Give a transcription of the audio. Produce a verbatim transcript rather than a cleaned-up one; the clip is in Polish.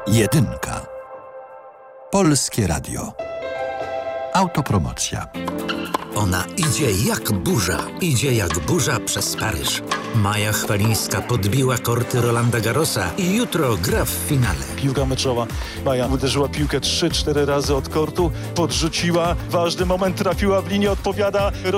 Jedynka. Polskie Radio. Autopromocja. Ona idzie jak burza, idzie jak burza przez Paryż. Maja Chwalińska podbiła korty Rolanda Garrosa i jutro gra w finale. Piłka meczowa. Maja uderzyła piłkę trzy cztery razy od kortu, podrzuciła, ważny moment, trafiła w linię, odpowiada